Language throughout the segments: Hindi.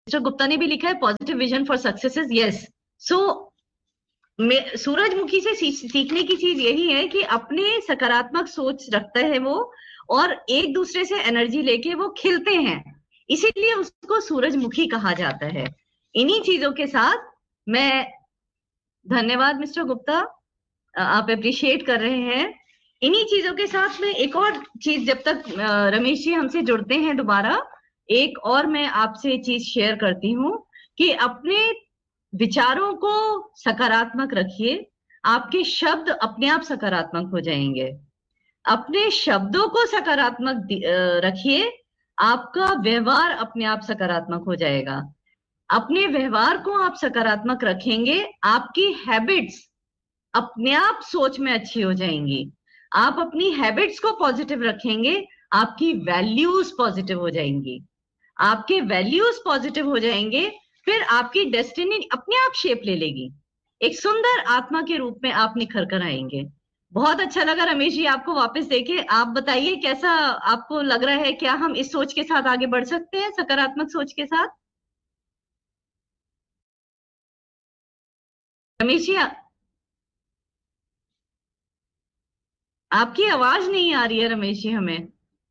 मिस्टर गुप्ता ने भी लिखा है positive vision for successes, yes. सो सूरजमुखी से सीखने की चीज यही है कि अपने सकारात्मक सोच रखता है वो, और एक दूसरे से एनर्जी लेके वो खिलते हैं, इसीलिए उसको सूरजमुखी कहा जाता है। इन्हीं चीजों के साथ मैं, धन्यवाद मिस्टर गुप्ता, आप अप्रिशिएट कर रहे हैं। इन्हीं चीजों के साथ में एक और चीज, जब तक रमेश जी हमसे जुड़ते हैं दोबारा, एक और मैं आपसे चीज शेयर करती हूँ कि अपने विचारों को सकारात्मक रखिए, आपके शब्द अपने आप सकारात्मक हो जाएंगे। अपने शब्दों को सकारात्मक रखिए, आपका व्यवहार अपने आप सकारात्मक हो जाएगा। अपने व्यवहार को आप सकारात्मक रखेंगे, आपकी हैबिट्स अपने आप सोच में अच्छी हो जाएंगी। आप अपनी हैबिट्स को पॉजिटिव रखेंगे, आपकी वैल्यूज पॉजिटिव हो जाएंगी। आपके वैल्यूज पॉजिटिव हो जाएंगे, फिर आपकी डेस्टिनी अपने आप शेप ले लेगी। एक सुंदर आत्मा के रूप में आप निखर कर आएंगे। बहुत अच्छा लगा रमेश जी आपको वापस देखे। आप बताइए कैसा आपको लग रहा है, क्या हम इस सोच के साथ आगे बढ़ सकते हैं, सकारात्मक सोच के साथ? रमेश जी आपकी आवाज नहीं आ रही है रमेश जी हमें।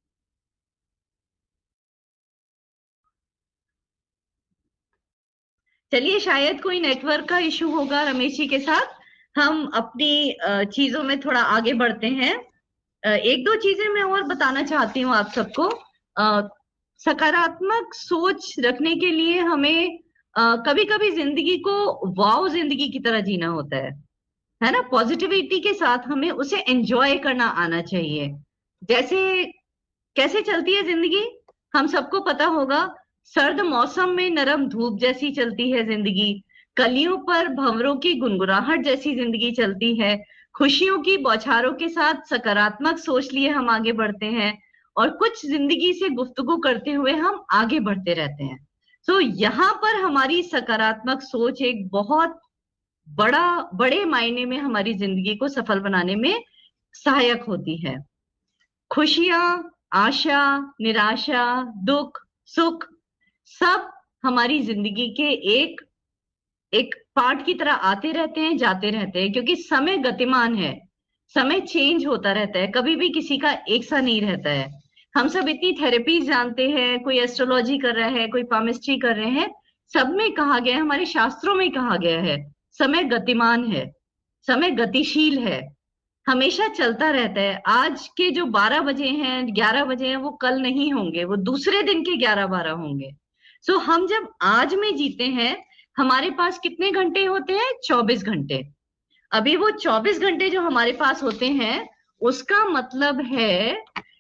चलिए, शायद कोई नेटवर्क का इशू होगा रमेश जी के साथ। हम अपनी चीजों में थोड़ा आगे बढ़ते हैं। एक दो चीजें मैं और बताना चाहती हूँ आप सबको। सकारात्मक सोच रखने के लिए हमें कभी कभी जिंदगी को वाओ जिंदगी की तरह जीना होता है ना। पॉजिटिविटी के साथ हमें उसे एंजॉय करना आना चाहिए। जैसे कैसे चलती है जिंदगी, हम सबको पता होगा। सर्द मौसम में नरम धूप जैसी चलती है जिंदगी, कलियों पर भंवरों की गुनगुनाहट जैसी जिंदगी चलती है। खुशियों की बौछारों के साथ सकारात्मक सोच लिए हम आगे बढ़ते हैं, और कुछ जिंदगी से गुफ्तगू करते हुए हम आगे बढ़ते रहते हैं। तो यहाँ पर हमारी सकारात्मक सोच एक बहुत बड़े मायने में हमारी जिंदगी को सफल बनाने में सहायक होती है। खुशियां, आशा, निराशा, दुख, सुख, सब हमारी जिंदगी के एक एक पार्ट की तरह आते रहते हैं, जाते रहते हैं, क्योंकि समय गतिमान है। समय चेंज होता रहता है, कभी भी किसी का एक सा नहीं रहता है। हम सब इतनी थेरेपीज जानते हैं, कोई एस्ट्रोलॉजी कर रहा है, कोई पामिस्ट्री कर रहे हैं, सब में कहा गया है, हमारे शास्त्रों में कहा गया है, समय गतिमान है, समय गतिशील है, हमेशा चलता रहता है। आज के जो 12 बजे हैं, 11 बजे हैं, वो कल नहीं होंगे, वो दूसरे दिन के 11-12 होंगे। सो हम जब आज में जीते हैं, हमारे पास कितने घंटे होते हैं? 24 घंटे। अभी वो 24 घंटे जो हमारे पास होते हैं, उसका मतलब है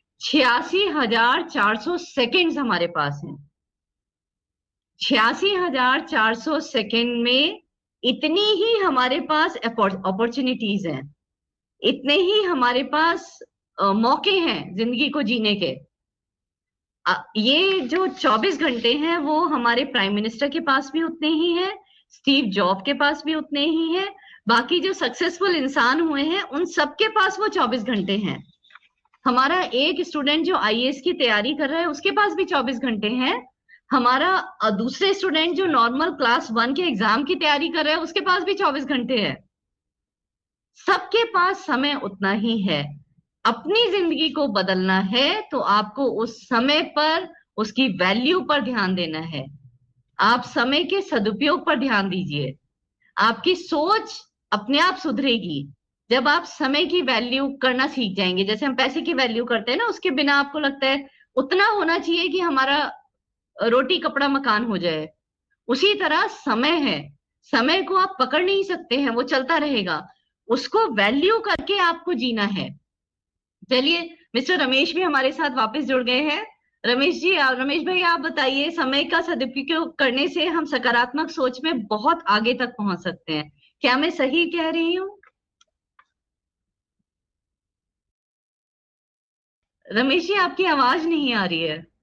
86,400 सेकेंड्स हमारे पास हैं। 86,400 सेकेंड में इतनी ही हमारे पास अपॉर्चुनिटीज हैं, इतने ही हमारे पास मौके हैं जिंदगी को जीने के। ये जो 24 घंटे हैं, वो हमारे प्राइम मिनिस्टर के पास भी उतने ही हैं, स्टीव जॉब के पास भी उतने ही हैं, बाकी जो सक्सेसफुल इंसान हुए हैं उन सबके पास वो 24 घंटे हैं। हमारा एक स्टूडेंट जो आईएएस की तैयारी कर रहा है, उसके पास भी 24 घंटे हैं। हमारा दूसरे स्टूडेंट जो नॉर्मल क्लास 1 के एग्जाम की तैयारी कर रहा है, उसके पास भी 24 घंटे है। सबके पास समय उतना ही है। अपनी जिंदगी को बदलना है तो आपको उस समय पर, उसकी वैल्यू पर ध्यान देना है। आप समय के सदुपयोग पर ध्यान दीजिए, आपकी सोच अपने आप सुधरेगी जब आप समय की वैल्यू करना सीख जाएंगे। जैसे हम पैसे की वैल्यू करते हैं ना, उसके बिना आपको लगता है उतना होना चाहिए कि हमारा रोटी कपड़ा मकान हो जाए, उसी तरह समय है। समय को आप पकड़ नहीं सकते हैं, वो चलता रहेगा, उसको वैल्यू करके आपको जीना है। चलिए, मिस्टर रमेश भी हमारे साथ वापस जुड़ गए हैं। रमेश जी, रमेश भाई, आप बताइए, समय का सदुपयोग करने से हम सकारात्मक सोच में बहुत आगे तक पहुंच सकते हैं, क्या मैं सही कह रही हूँ? रमेश जी, आपकी आवाज नहीं आ रही है।